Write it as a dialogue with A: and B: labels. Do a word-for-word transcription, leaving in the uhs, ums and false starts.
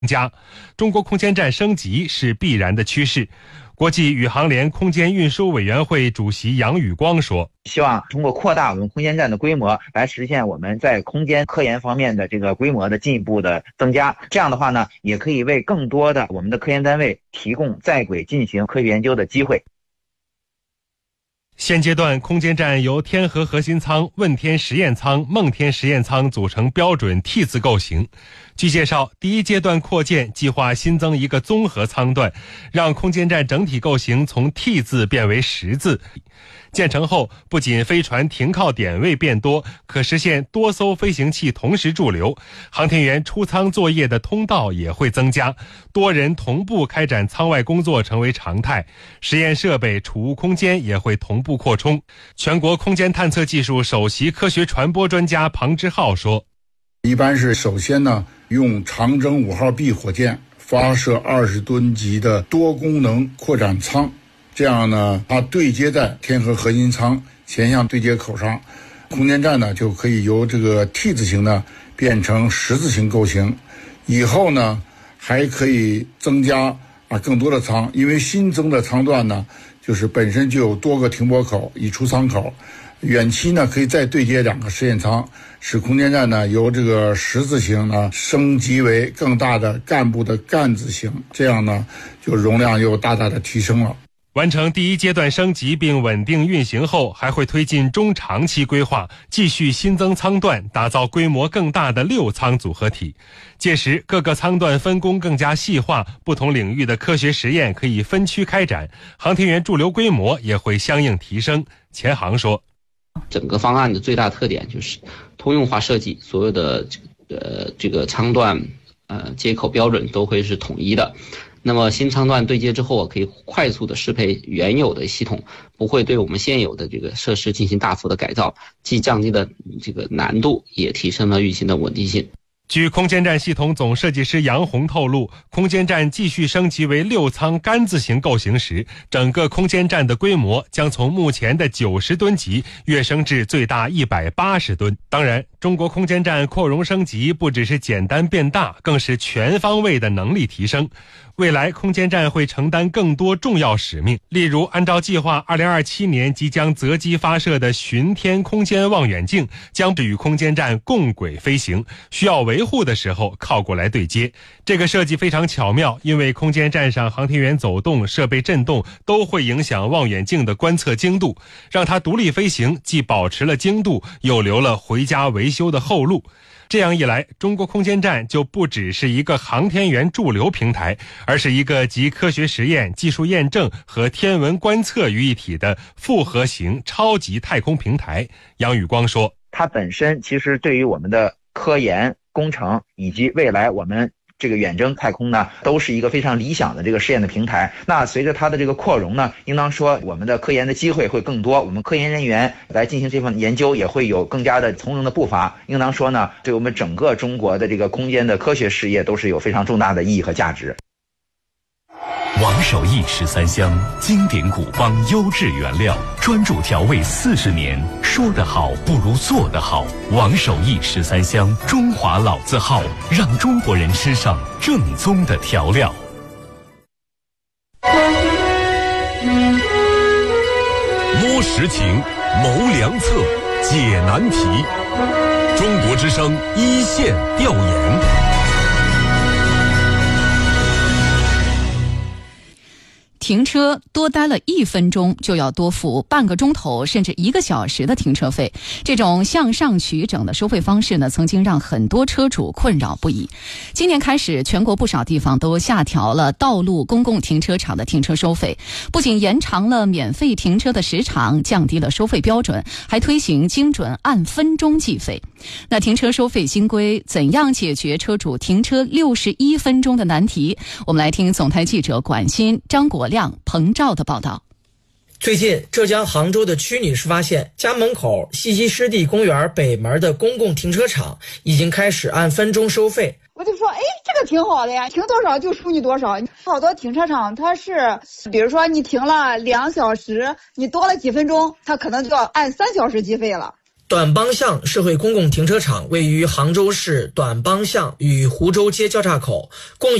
A: 加，中国空间站升级是必然的趋势。国际宇航联空间运输委员会主席杨宇光说，
B: 希望通过扩大我们空间站的规模，来实现我们在空间科研方面的这个规模的进一步的增加。这样的话呢，也可以为更多的我们的科研单位提供在轨进行科学研究的机会。
A: 现阶段，空间站由天河核心舱、问天实验舱、梦天实验舱组成标准 T 字构型。据介绍，第一阶段扩建计划新增一个综合舱段，让空间站整体构型从 T 字变为十字。建成后，不仅飞船停靠点位变多，可实现多艘飞行器同时驻留，航天员出舱作业的通道也会增加，多人同步开展舱外工作成为常态，实验设备、储物空间也会同步扩充。全国空间探测技术首席科学传播专家庞之浩说，
C: 一般是首先呢，用长征五号 B 火箭发射二十吨级的多功能扩展舱，这样呢，它对接在天河核心舱前向对接口上，空间站呢就可以由这个 T 字形呢变成十字形构型。以后呢，还可以增加啊更多的舱，因为新增的舱段呢，就是本身就有多个停泊口、一出舱口。远期呢，可以再对接两个实验舱，使空间站呢由这个十字形呢升级为更大的干部的干字形，这样呢就容量又大大的提升了。
A: 完成第一阶段升级并稳定运行后，还会推进中长期规划，继续新增舱段，打造规模更大的六舱组合体。届时各个舱段分工更加细化，不同领域的科学实验可以分区开展，航天员驻留规模也会相应提升。钱航说，
D: 整个方案的最大特点就是通用化设计，所有的呃这个舱段呃接口标准都会是统一的。那么新舱段对接之后，可以快速的适配原有的系统，不会对我们现有的这个设施进行大幅的改造，既降低了这个难度，也提升了运行的稳定性。
A: 据空间站系统总设计师杨红透露，空间站继续升级为六舱杆字形构型时，整个空间站的规模将从目前的九十吨级跃升至最大一百八十吨。当然，中国空间站扩容升级不只是简单变大，更是全方位的能力提升。未来空间站会承担更多重要使命，例如按照计划二零二七年即将择机发射的巡天空间望远镜将与空间站共轨飞行，需要维护的时候靠过来对接。这个设计非常巧妙，因为空间站上航天员走动、设备震动都会影响望远镜的观测精度，让它独立飞行，既保持了精度，又留了回家维修的后路。这样一来，中国空间站就不只是一个航天员驻留平台，而是一个集科学实验、技术验证和天文观测于一体的复合型超级太空平台。杨宇光说，
B: 它本身其实对于我们的科研工程以及未来我们这个远征太空呢，都是一个非常理想的这个试验的平台。那随着它的这个扩容呢，应当说我们的科研的机会会更多，我们科研人员来进行这份研究也会有更加的从容的步伐。应当说呢，对我们整个中国的这个空间的科学事业都是有非常重大的意义和价值。
E: 王守义十三香，经典古方优质原料，专注调味四十年，说得好不如做得好。王守义十三香，中华老字号，让中国人吃上正宗的调料。
F: 摸实情，谋良策，解难题。中国之声一线调研。
G: 停车多待了一分钟就要多付半个钟头甚至一个小时的停车费，这种向上取整的收费方式呢，曾经让很多车主困扰不已。今年开始，全国不少地方都下调了道路公共停车场的停车收费，不仅延长了免费停车的时长，降低了收费标准，还推行精准按分钟计费。那停车收费新规怎样解决车主停车六十一分钟的难题？我们来听总台记者管鑫、张国亮、彭照的报道。
H: 最近，浙江杭州的曲女士发现，家门口西溪湿地公园北门的公共停车场已经开始按分钟收费。
I: 我就说，哎，这个挺好的呀，停多少就收你多少。好多停车场它是，比如说你停了两小时，你多了几分钟，它可能就要按三小时计费了。
H: 短邦巷社会公共停车场位于杭州市短邦巷与湖州街交叉口，共